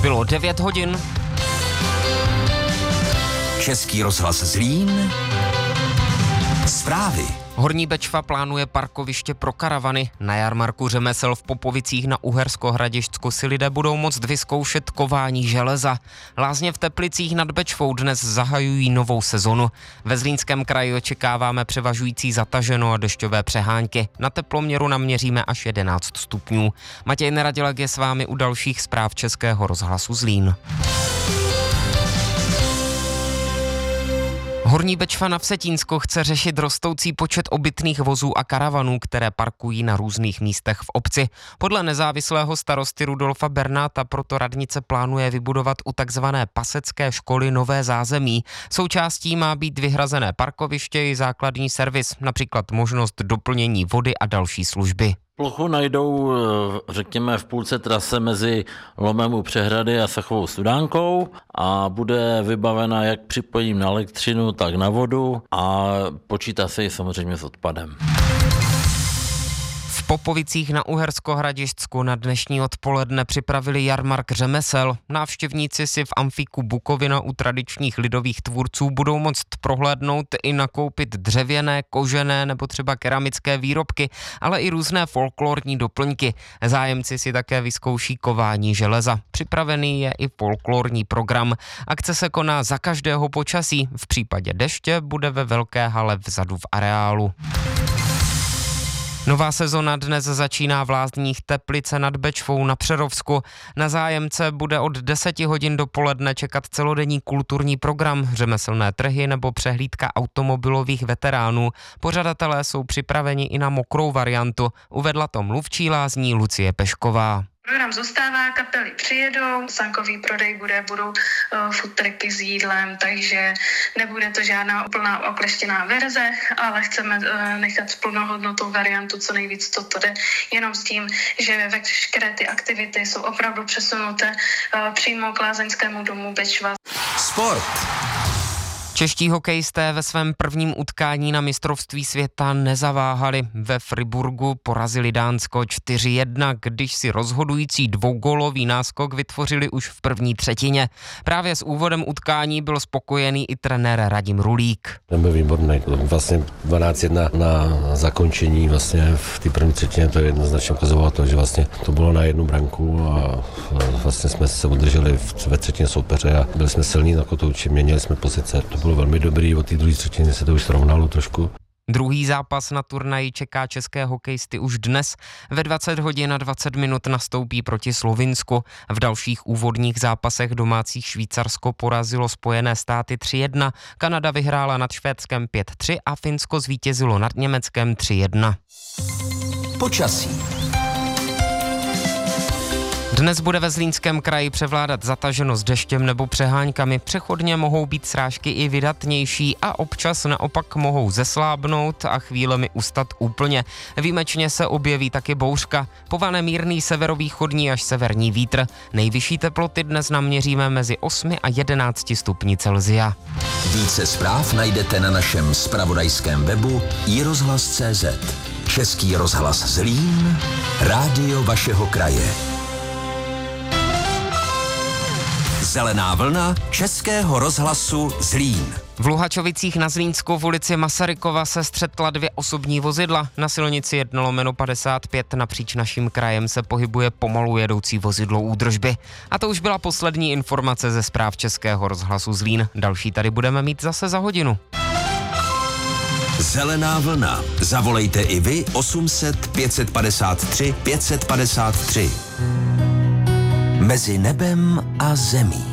Bylo 9 hodin. Český rozhlas Zlín. Zprávy. Horní Bečva plánuje parkoviště pro karavany. Na jarmarku řemesel v Popovicích na Uhersko-Hradišťsku si lidé budou moct vyzkoušet kování železa. Lázně v Teplicích nad Bečvou dnes zahajují novou sezonu. Ve Zlínském kraji očekáváme převažující zataženo a dešťové přehánky. Na teploměru naměříme až 11 stupňů. Matěj Neradilek je s vámi u dalších zpráv Českého rozhlasu Zlín. Horní Bečva na Vsetínsko chce řešit rostoucí počet obytných vozů a karavanů, které parkují na různých místech v obci. Podle nezávislého starosty Rudolfa Bernáta proto radnice plánuje vybudovat u takzvané pasecké školy nové zázemí. Součástí má být vyhrazené parkoviště i základní servis, například možnost doplnění vody a další služby. Plochu najdou, řekněme, v půlce trase mezi lomem u přehrady a Sachovou Studánkou a bude vybavena jak připojením na elektřinu, tak na vodu a počítá se i samozřejmě s odpadem. V Popovicích na Uhersko-Hradišťsku na dnešní odpoledne připravili jarmark řemesel. Návštěvníci si v amfíku Bukovina u tradičních lidových tvůrců budou moct prohlédnout i nakoupit dřevěné, kožené nebo třeba keramické výrobky, ale i různé folklorní doplňky. Zájemci si také vyzkouší kování železa. Připravený je i folklorní program. Akce se koná za každého počasí. V případě deště bude ve velké hale vzadu v areálu. Nová sezona dnes začíná v Lázních Teplice nad Bečvou na Přerovsku. Na zájemce bude od 10 hodin dopoledne čekat celodenní kulturní program, řemeslné trhy nebo přehlídka automobilových veteránů. Pořadatelé jsou připraveni i na mokrou variantu, uvedla to mluvčí Lázní Lucie Pešková. Program zůstává, kapely přijedou, sankový prodej budou food trucky s jídlem, takže nebude to žádná úplná okleštěná verze, ale chceme nechat plnohodnotnou variantu, co nejvíc to jde, jenom s tím, že veškeré ty aktivity jsou opravdu přesunuté přímo k lázeňskému domu Bečva. Sport. Čeští hokejisté ve svém prvním utkání na mistrovství světa nezaváhali. Ve Friburgu porazili Dánsko 4-1, když si rozhodující dvougólový náskok vytvořili už v první třetině. Právě s úvodem utkání byl spokojený i trenér Radim Rulík. Byl výborný. Vlastně 12-1 na zakončení vlastně v té první třetině to jednoznačně ukazovalo to, že vlastně to bylo na jednu branku a vlastně jsme se udrželi ve třetině soupeře a byli jsme silní na kotouči, měnili jsme pozice. To bylo velmi dobrý, od té druhé třetiny se to už srovnalo trošku. Druhý zápas na turnaji čeká české hokejisty už dnes. Ve 20 hodin a 20 minut nastoupí proti Slovinsku. V dalších úvodních zápasech domácích Švýcarsko porazilo Spojené státy 3-1, Kanada vyhrála nad Švédskem 5-3 a Finsko zvítězilo nad Německem 3-1. Počasí. Dnes bude ve Zlínském kraji převládat zataženo s deštěm nebo přeháňkami. Přechodně mohou být srážky i vydatnější a občas naopak mohou zeslábnout a chvílemi ustat úplně. Výjimečně se objeví taky bouřka. Povane mírný severovýchodní až severní vítr. Nejvyšší teploty dnes naměříme mezi 8 a 11 stupni Celsia. Více zpráv najdete na našem zpravodajském webu iRozhlas.cz. Český rozhlas Zlín, rádio vašeho kraje. Zelená vlna Českého rozhlasu Zlín. V Luhačovicích na Zlínsku v ulici Masarykova se střetla 2 osobní vozidla. Na silnici 1/55 napříč naším krajem se pohybuje pomalu jedoucí vozidlo údržby. A to už byla poslední informace ze zpráv Českého rozhlasu Zlín. Další tady budeme mít zase za hodinu. Zelená vlna. Zavolejte i vy 800 553 553. Mezi nebem a zemí.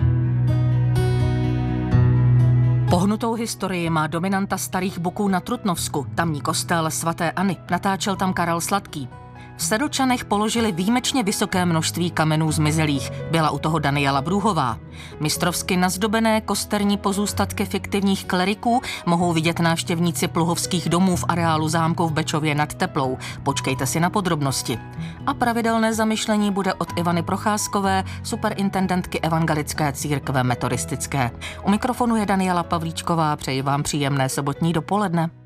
Pohnutou historii má dominanta Starých Buků na Trutnovsku, tamní kostel svaté Anny. Natáčel tam Karel Sladký. V Sedlčanech položili výjimečně vysoké množství kamenů zmizelých. Byla u toho Daniela Brůhová. Mistrovsky nazdobené kosterní pozůstatky fiktivních kleriků mohou vidět návštěvníci pluhovských domů v areálu zámku v Bečově nad Teplou. Počkejte si na podrobnosti. A pravidelné zamyšlení bude od Ivany Procházkové, superintendentky Evangelické církve metodistické. U mikrofonu je Daniela Pavlíčková, přeji vám příjemné sobotní dopoledne.